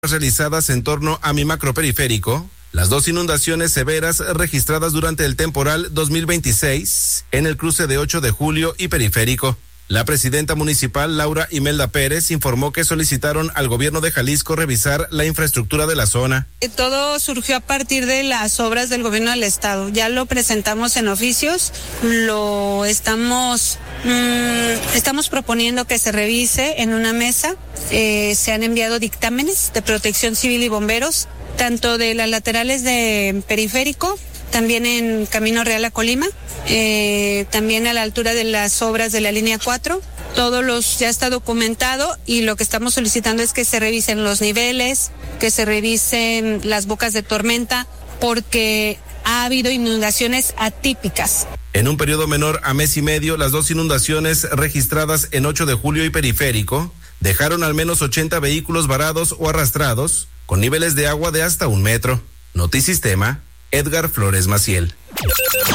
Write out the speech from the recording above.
realizadas en torno a mi macroperiférico, las dos inundaciones severas registradas durante el temporal 2026 en el cruce de 8 de julio y periférico. La presidenta municipal, Laura Imelda Pérez, informó que solicitaron al gobierno de Jalisco revisar la infraestructura de la zona. Todo surgió a partir de las obras del gobierno del estado. Ya lo presentamos en oficios, lo estamos proponiendo que se revise en una mesa. Se han enviado dictámenes de Protección Civil y bomberos, tanto de las laterales de periférico, también en Camino Real a Colima, también a la altura de las obras de la línea 4. Ya está documentado y lo que estamos solicitando es que se revisen los niveles, que se revisen las bocas de tormenta, porque ha habido inundaciones atípicas. En un periodo menor a mes y medio, las dos inundaciones registradas en 8 de julio y periférico dejaron al menos 80 vehículos varados o arrastrados con niveles de agua de hasta 1 metro. Notisistema, Edgar Flores Maciel.